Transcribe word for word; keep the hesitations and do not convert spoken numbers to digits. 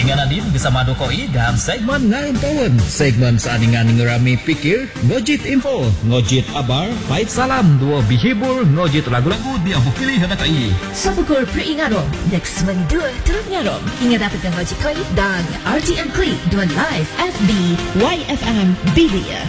dengan Nadine bersama Dokoi dan segmen Ngayon Kawan. Segmen seadingan ngerami pikir, ngojit info, ngojit abar, pahit salam, dua bihibur, ngojit lagu-lagu dia bukili hendak ai. Sabukur peringarom, next month dua terus ngarom. Ingat dapat ngojit koi dan R T M Klik dua live F B Y F M Bilia.